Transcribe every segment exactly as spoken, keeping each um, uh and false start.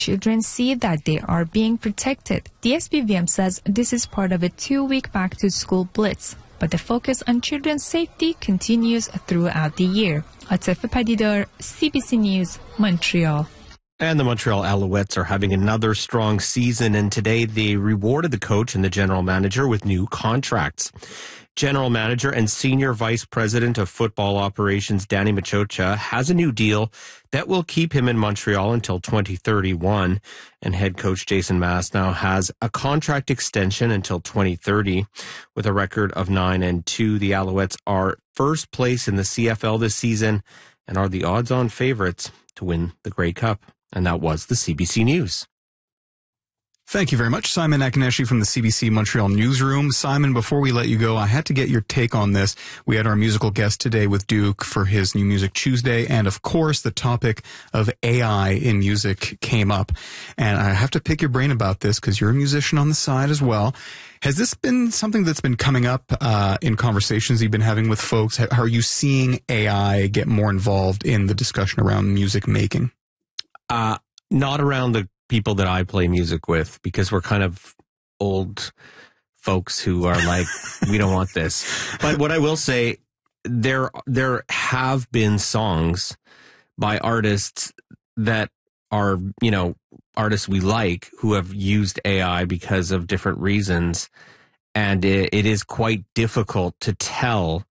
children see that they are being protected. The S P V M says this is part of a two-week back-to-school blitz, but the focus on children's safety continues throughout the year. Atif Padidar, C B C News, Montreal. And the Montreal Alouettes are having another strong season, and today they rewarded the coach and the general manager with new contracts. General Manager and Senior Vice President of Football Operations Danny Machocha has a new deal that will keep him in Montreal until twenty thirty-one. And head coach Jason Maas now has a contract extension until twenty thirty. With a record of nine and two, the Alouettes are first place in the C F L this season and are the odds-on favorites to win the Grey Cup. And that was the C B C News. Thank you very much, Simon Akineshi from the C B C Montreal newsroom. Simon, before we let you go, I had to get your take on this. We had our musical guest today with Duke for his New Music Tuesday, and of course, the topic of A I in music came up. And I have to pick your brain about this because you're a musician on the side as well. Has this been something that's been coming up uh, in conversations you've been having with folks? How are you seeing A I get more involved in the discussion around music making? Uh, not around the people that I play music with, because we're kind of old folks who are like, we don't want this. But what I will say, there there have been songs by artists that are, you know, artists we like who have used A I because of different reasons. And it, it is quite difficult to tell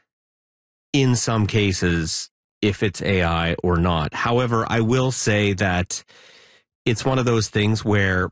in some cases if it's A I or not. However, I will say that it's one of those things where,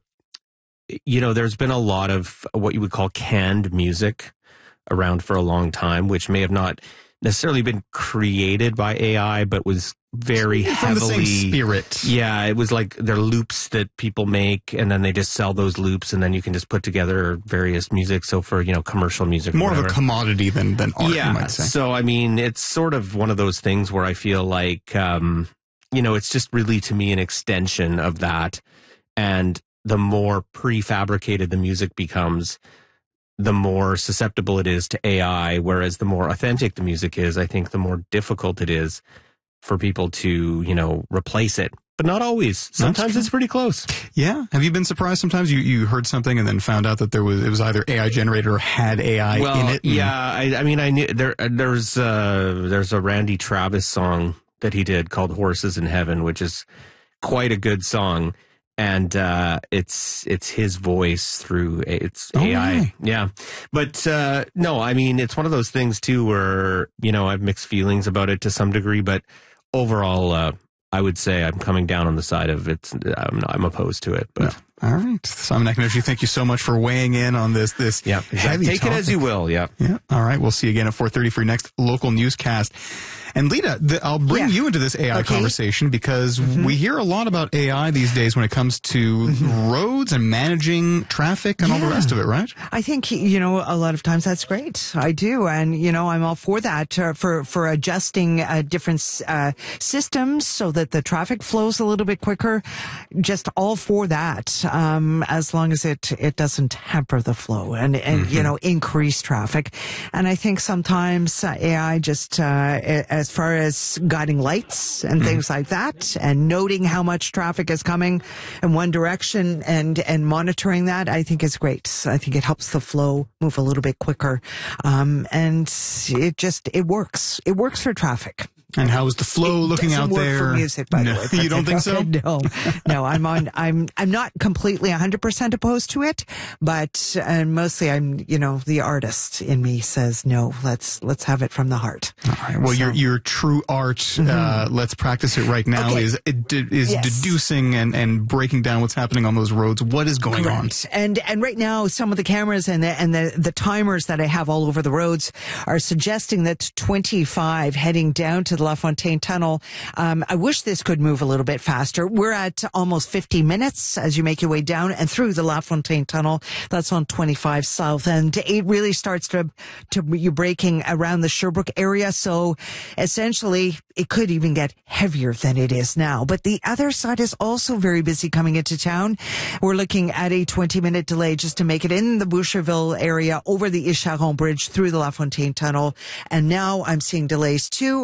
you know, there's been a lot of what you would call canned music around for a long time, which may have not necessarily been created by A I, but was very From heavily the same spirit. Yeah, it was like they're loops that people make, and then they just sell those loops, and then you can just put together various music. So for, you know, commercial music, more of a commodity than than art, yeah, you might say. So I mean, it's sort of one of those things where I feel like, um, you know, it's just really, to me, an extension of that. And the more prefabricated the music becomes, the more susceptible it is to A I, whereas the more authentic the music is, I think the more difficult it is for people to, you know, replace it. But not always. Sometimes it's pretty close. Yeah. Have you been surprised sometimes you, you heard something and then found out that there was, it was either A I generated or had A I well, in it? And yeah. I, I mean, I knew there, there's, uh, there's a Randy Travis song that he did called Horses in Heaven, which is quite a good song. And, uh, it's, it's his voice through it's Oh, A I. really? Yeah. But, uh, no, I mean, it's one of those things too, where, you know, I have mixed feelings about it to some degree, but overall, uh, I would say I'm coming down on the side of it's, I'm, not, I'm opposed to it, but. All right. Simon Akineshi, thank you so much for weighing in on this, this Yeah, heavy take topic. it as you will. Yeah. Yeah. All right. We'll see you again at four thirty for your next local newscast. And Lita, the, I'll bring Yeah. you into this A I Okay. conversation because Mm-hmm. we hear a lot about A I these days when it comes to Mm-hmm. roads and managing traffic and all the Yeah. rest of it, right? I think, you know, a lot of times that's great. I do. And, you know, I'm all for that, uh, for, for adjusting uh, different uh, systems so that the traffic flows a little bit quicker. Just all for that, um, as long as it, it doesn't hamper the flow and, and you know, increase traffic. And I think sometimes uh, A I just, uh, as far as guiding lights and things like that and noting how much traffic is coming in one direction and, and monitoring that, I think is great. I think it helps the flow move a little bit quicker. Um, and it just, it works. It works for traffic. And how is the flow It looking doesn't out work there? for music, by no, the way. you don't think so? No, no. I'm on. I'm. I'm not completely one hundred percent opposed to it, but and mostly I'm. You know, the artist in me says no. Let's let's have it from the heart. All right. Well, So- your your true art, uh, let's practice it right now, Okay. is is Yes. deducing and, and breaking down what's happening on those roads. What is going on? Correct. And and right now, some of the cameras and the and the, the timers that I have all over the roads are suggesting that twenty-five heading down to the La Fontaine Tunnel. Um, I wish this could move a little bit faster. We're at almost fifty minutes as you make your way down and through the La Fontaine Tunnel. That's on twenty-five South, and it really starts to to you braking around the Sherbrooke area. So essentially, it could even get heavier than it is now. But the other side is also very busy coming into town. We're looking at a twenty minute delay just to make it in the Boucherville area over the Ischaron Bridge through the La Fontaine Tunnel. And now I'm seeing delays too, twenty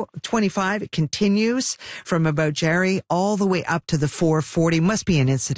twenty-five. It continues from about Jerry all the way up to the four forty. Must be an incident.